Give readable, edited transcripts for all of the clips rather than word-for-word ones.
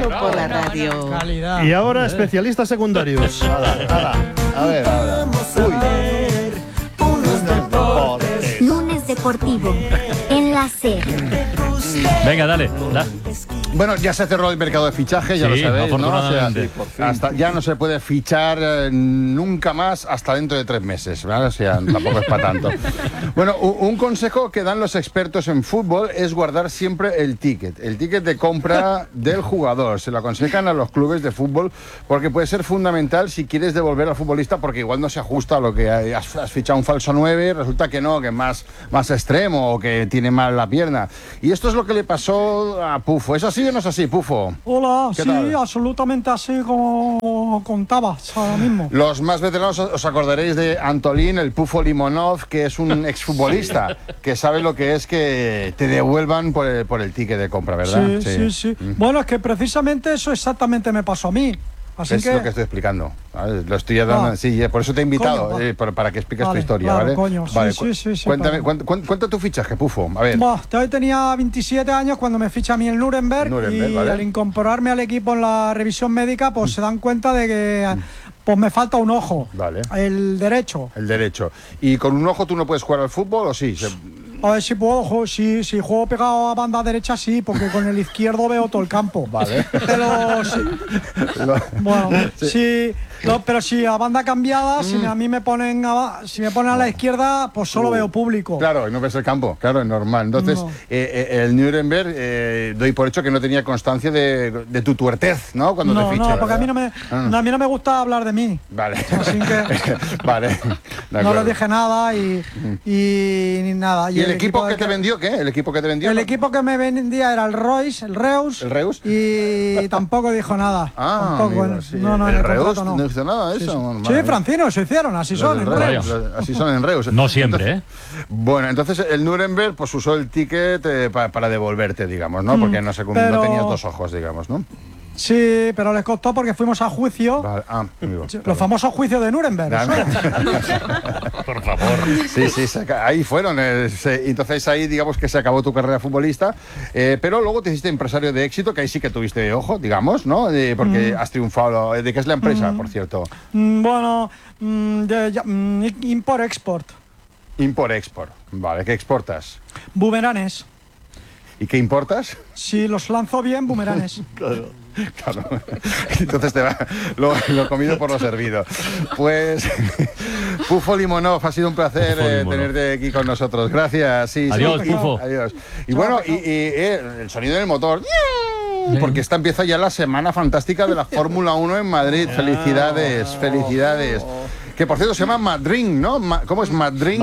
por la radio. Calidad. Y ahora especialistas secundarios. A ver, ahora. Lunes Deportivo en la SER. Venga, dale. Bueno, ya se cerró el mercado de fichaje, ya Sí, lo sabéis, ¿no? afortunadamente. Ya no se puede fichar nunca más hasta dentro de 3 meses, ¿vale? O sea, tampoco es para tanto. Bueno, un consejo que dan los expertos en fútbol es guardar siempre el ticket de compra del jugador. Se lo aconsejan a los clubes de fútbol porque puede ser fundamental si quieres devolver al futbolista, porque igual no se ajusta a lo que has fichado un falso 9, resulta que no, que es más extremo o que tiene mal la pierna. Y esto es lo que le pasó a Pufo. ¿Es así o no es así, Pufo? Hola, ¿Qué sí, tal? absolutamente así como contabas ahora mismo. Los más veteranos os acordaréis de Antolín, el Pufo Limonov, que es un exfutbolista que sabe lo que es que te devuelvan por el ticket de compra, ¿verdad? Sí. Bueno, es que precisamente eso exactamente me pasó a mí. Así Es lo que estoy explicando, ¿vale? Lo estoy dando, sí, por eso te he invitado, Coño, para que expliques tu vale, historia, claro, ¿vale? coño, Vale, sí, cuéntame, claro. cuenta tu fichaje, Pufo, a ver. Yo tenía 27 años cuando me ficha a mí el Nuremberg y ¿vale? al incorporarme al equipo en la revisión médica, pues se dan cuenta de que pues me falta un ojo, Vale. el derecho. El derecho. ¿Y con un ojo tú no puedes jugar al fútbol o sí? A ver si puedo, si juego pegado a banda derecha, sí, porque con el izquierdo veo todo el campo. Vale. Pero sí. Bueno, sí. No, pero si a banda cambiada, si a mí me ponen a la izquierda, pues solo veo público. Claro, y no ves el campo, claro, es normal. Entonces, No. el Nuremberg, doy por hecho que no tenía constancia de tu tuertez, ¿no? Cuando te fiché. No, porque a mí ¿verdad? no me gusta hablar de mí. Vale. Así que Vale. De no acuerdo. les dije nada y ni nada. ¿Y el equipo que te vendió qué? ¿El equipo que te vendió? El equipo que me vendía era el Reus. ¿El Reus? Y tampoco dijo nada. Ah, tampoco, amigo, sí. no, ¿El el Reus contrato no. no hizo nada de Sí, eso? sí. Madre Sí, mía. Francino, se hicieron, así Los son, del en Reus, Reus. así son en Reus. No siempre, ¿eh? Bueno, entonces el Nuremberg pues usó el ticket para devolverte, digamos, ¿no? Porque no pero- tenías 2 ojos, digamos, ¿no? Sí, pero les costó porque fuimos a juicio. Vale. Amigo, Los famosos juicios de Nuremberg. Por favor. Sí, ahí fueron. Entonces ahí digamos que se acabó tu carrera futbolista, pero luego te hiciste empresario de éxito, que ahí sí que tuviste ojo, digamos, ¿no? Porque has triunfado. ¿De qué es la empresa, por cierto? Bueno, import-export. Import-export. Vale, ¿qué exportas? Bumeranes. ¿Y qué importas? Si los lanzo bien, bumeranes. Claro. Entonces te va lo comido por lo servido. Pues Pufo Limonov, ha sido un placer tenerte aquí con nosotros. Gracias. Sí, Adiós, sí. Pufo. Adiós. Y bueno, y el sonido del motor. Porque esta empieza ya la semana fantástica de la Fórmula 1 en Madrid. Felicidades. Que por cierto se llama Madrin, ¿no? ¿Cómo es Madrin?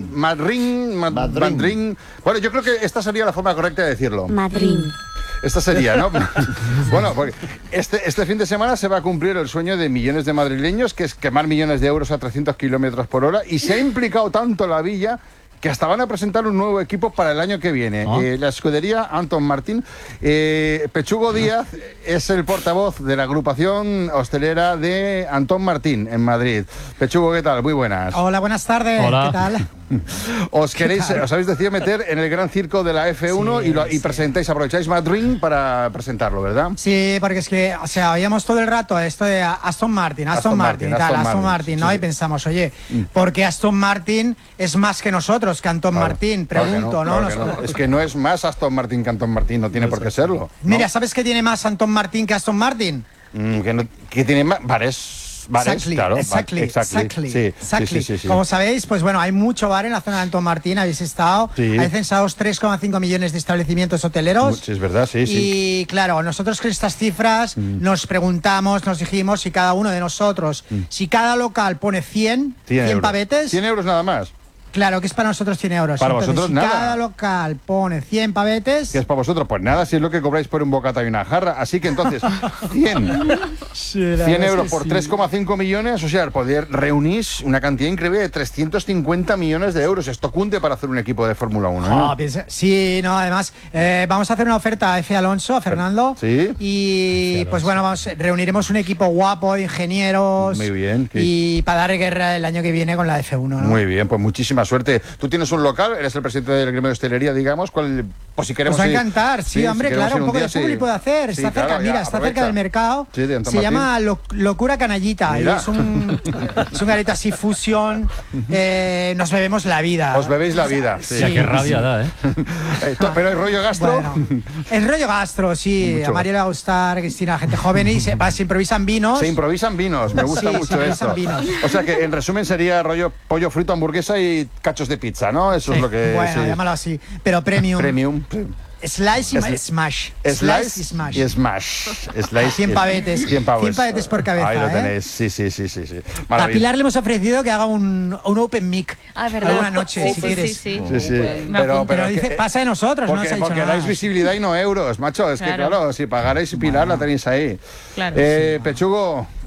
Madrin. Bueno, yo creo que esta sería la forma correcta de decirlo. Madrid. Esta sería, ¿no? Bueno, porque este fin de semana se va a cumplir el sueño de millones de madrileños, que es quemar millones de euros a 300 kilómetros por hora, y se ha implicado tanto la Villa que hasta van a presentar un nuevo equipo para el año que viene. La escudería Anton Martín. Pechugo Díaz es el portavoz de la agrupación hostelera de Anton Martín en Madrid. Pechugo, ¿qué tal? Muy buenas. Hola, buenas tardes. Hola. ¿Qué tal? Os habéis decidido meter en el gran circo de la F1 y presentáis, aprovecháis Madrid para presentarlo, ¿verdad? Sí, porque es que, o sea, oíamos todo el rato esto de Aston Martin, Aston Martin, ¿no? sí. Y pensamos, oye, ¿por qué Aston Martin es más que nosotros, que Anton Martin? Pregunto, claro que no. Es que no es más Aston Martin que Anton Martin, no tiene por qué serlo, ¿no? Mira, ¿sabes qué tiene más Anton Martin que Aston Martin? Que tiene más bares, claro. Exactly. Sí. Como sabéis, pues bueno, hay mucho bar en la zona de Anton Martín, habéis estado. Sí. Hay censados 3,5 millones de establecimientos hoteleros. Sí, es verdad, sí. Y claro, nosotros con estas cifras nos preguntamos, nos dijimos si cada uno de nosotros, si cada local pone 100 pavetes. 100 euros nada más. Claro, que es para nosotros 100 euros. Para Entonces, vosotros si nada. cada local pone 100 pavetes. ¿Qué es para vosotros? Pues nada, si es lo que cobráis por un bocata y una jarra. Así que entonces, 100 euros por 3,5 millones, o sea, poder reunir una cantidad increíble de 350 millones de euros. Esto cunde para hacer un equipo de Fórmula 1. Sí, no, además, vamos a hacer una oferta a F. Alonso, a Fernando. Sí. Y pues bueno, reuniremos un equipo guapo de ingenieros. Muy bien. Y para dar guerra el año que viene con la F1, ¿no? Muy bien, pues muchísimas muchísima suerte. Tú tienes un local, eres el presidente del gremio de hostelería, digamos, pues si queremos Nos va a ir- encantar, sí, hombre, si queremos claro, ir un poco día, de publi puede hacer. Sí, Está cerca, claro, ya, mira, está cerca aprovecha. del mercado. Sí, de Antón Se Martín. llama Locura Canallita. Mira. Es un garito así fusión. Nos bebemos la vida. Os bebéis la vida. Sí. Ya, qué rabia da, ¿eh? Pero el rollo gastro... Bueno, el rollo gastro, sí. Mucho. A María le va a gustar, Cristina, gente joven y se improvisan vinos. Se improvisan vinos, me gusta Sí, se mucho improvisan esto. vinos. O sea que en resumen sería rollo pollo frito, hamburguesa y cachos de pizza, ¿no? Eso es lo que... Bueno, sí. llámalo así. Pero premium. Premium. Slice y Es- smash. Slice y smash. y smash. Slice 100 y- pavetes. 100 pavos. 100 pavetes por cabeza, Ahí lo ¿eh? tenéis. Sí. A Maravilla. Pilar le hemos ofrecido que haga un open mic. Ah, ¿verdad? Alguna noche, Sí, si sí, quieres. sí. Sí. Me Pero, apunto. Pero es dice, que- pasa de nosotros, no porque, nos ha dicho porque nada. dais visibilidad y no euros, macho. Es que Claro. claro, si pagarais y Pilar la tenéis ahí. Claro. Pechugo,